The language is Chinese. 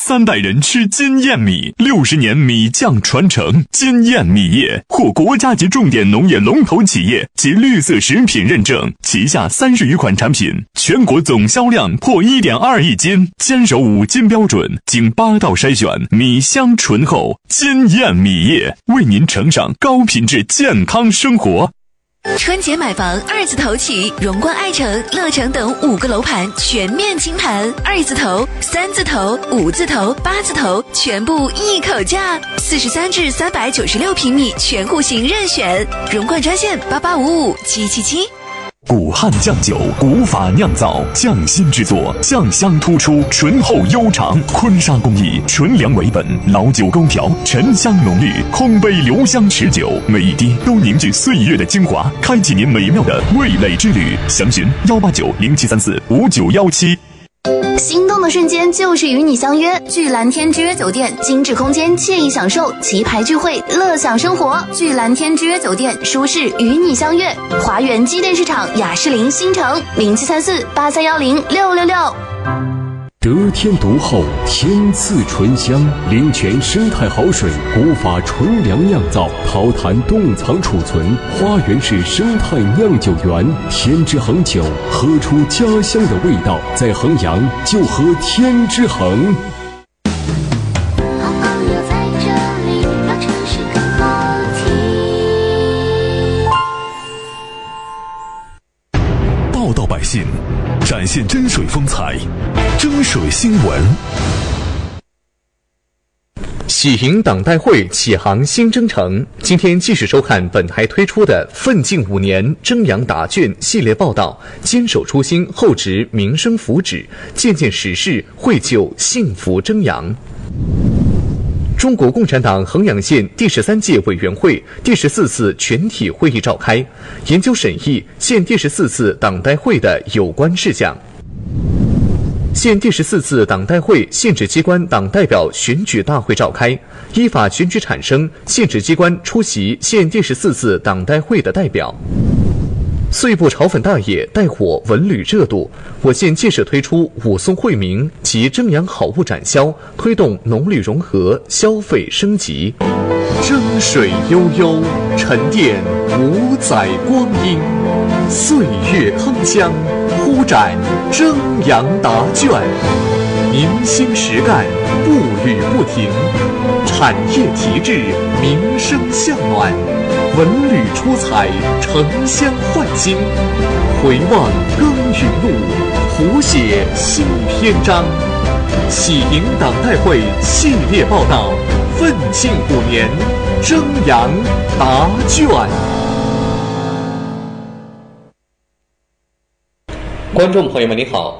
3代人吃金燕米，60年米酱传承。金燕米业获国家级重点农业龙头企业及绿色食品认证，旗下30余款产品，全国总销量破1.2亿斤，坚守5金标准，经8道筛选，米香醇厚。金燕米业为您呈上高品质健康生活。 春节买房2字头起，荣冠爱城、乐城等5个楼盘全面清盘，2字头、3字头、5字头、8字头全部一口价，43至396平米全户型任选，荣冠专线88557777。 古汉酱酒，古法酿造，匠心制作，酱香突出，醇厚悠长。坤沙工艺，纯粮为本，老酒勾调，沉香浓郁，空杯留香持久，每一滴都凝聚岁月的精华，开启您美妙的味蕾之旅。详询18907345917。 心动的瞬间就是与你相约，聚蓝天之约酒店，精致空间，惬意享受，旗牌聚会，乐享生活。聚蓝天之约酒店，舒适与你相约。华源机电市场雅士林新城073483106666。 得天独厚，天赐醇香，灵泉生态好水，古法纯粮酿造，陶坛冻藏储存，花园式生态酿酒园，天之恒酒，喝出家乡的味道，在衡阳就喝天之恒。 报道百姓，展现真水风采，争水新闻。 喜迎党代会启航新征程，今天继续收看本台推出的奋进5年征洋答卷系列报道，坚守初心，厚植民生福祉，件件实事，绘就幸福征洋。中国共产党衡阳县第13届委员会第14次全体会议召开，研究审议县第14次党代会的有关事项。县第14次党代会县直机关党代表选举大会召开，依法选举产生县直机关出席县第14次党代会的代表。岁不炒粉大爷带火文旅热度，我县届时推出武松惠民及征洋好物展销，推动农旅融合，消费升级。征水悠悠，沉淀5载光阴，岁月铿锵，忽展征洋答卷。民心实干，步履不停，产业提质，民生向暖，文旅出彩，城乡焕新。回望耕耘路，谱写新篇章。喜迎党代会系列报道，奋进5年，征洋答卷。观众朋友们，你好。